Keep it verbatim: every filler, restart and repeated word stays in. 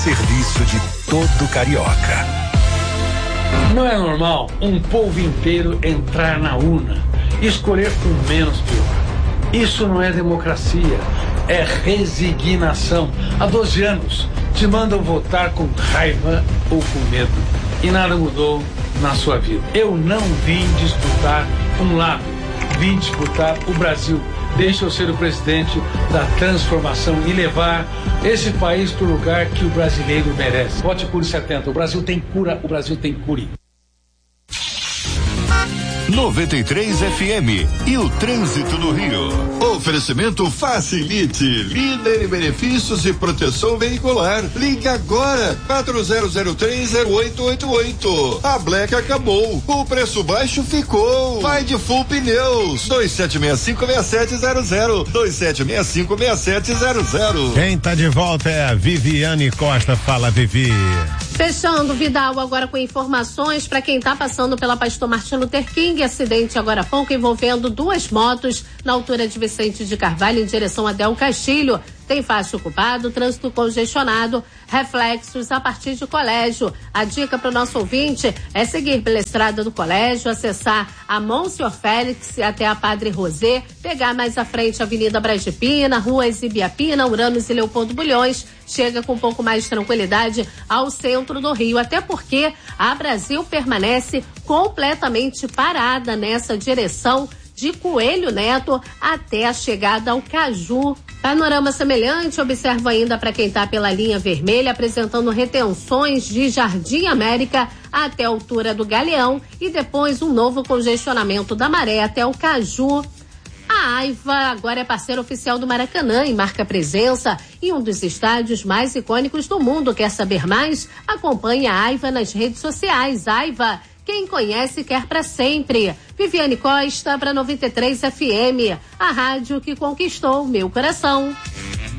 Serviço de todo carioca. Não é normal um povo inteiro entrar na urna e escolher o menos pior. Isso não é democracia, é resignação. Há doze anos te mandam votar com raiva ou com medo e nada mudou na sua vida. Eu não vim disputar um lado, vim disputar o Brasil. Deixa eu ser o presidente da transformação e levar esse país para o lugar que o brasileiro merece. Vote Cure setenta. O Brasil tem cura, o Brasil tem cure. noventa e três F M e o trânsito do Rio. Oferecimento Facilite, líder em benefícios e proteção veicular. Ligue agora, quatro zero zero três zero oito oito oito. A Black acabou, o preço baixo ficou. Vai de Full Pneus, dois sete seis cinco seis sete zero zero, dois sete seis cinco seis sete zero zero. Quem tá de volta é a Viviane Costa. Fala, Vivi. Fechando, Vidal, agora com informações para quem tá passando pela Pastor Martin Luther King. Acidente agora há pouco envolvendo duas motos na altura de Vicente de Carvalho em direção a Del Castilho. Tem faixa ocupada, trânsito congestionado, reflexos a partir de Colégio. A dica para o nosso ouvinte é seguir pela estrada do Colégio, acessar a Monsenhor Félix até a Padre Rosé, pegar mais à frente a Avenida Braz de Pina, Rua Exibiapina, Uranos e Leopoldo Bulhões. Chega com um pouco mais de tranquilidade ao centro do Rio, até porque a Brasil permanece completamente parada nessa direção de Coelho Neto até a chegada ao Caju. Panorama semelhante observa ainda para quem está pela linha vermelha, apresentando retenções de Jardim América até a altura do Galeão e depois um novo congestionamento da Maré até o Caju. A Aiva agora é parceira oficial do Maracanã e marca presença em um dos estádios mais icônicos do mundo. Quer saber mais? Acompanhe a Aiva nas redes sociais. Aiva, quem conhece quer pra sempre. Viviane Costa para noventa e três F M, a rádio que conquistou meu coração.